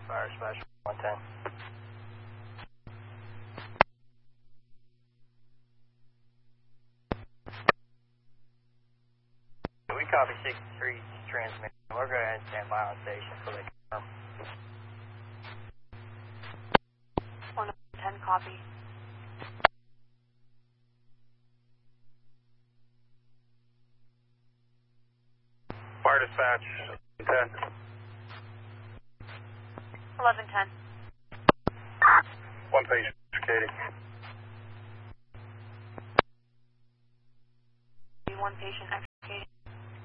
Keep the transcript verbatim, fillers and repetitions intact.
Fire Dispatch one ten. We copy sixty-three transmission. We're going to ahead and stand by on station so they confirm. one ten copy. Fire Dispatch ten. eleven ten. One patient, Katie. One patient.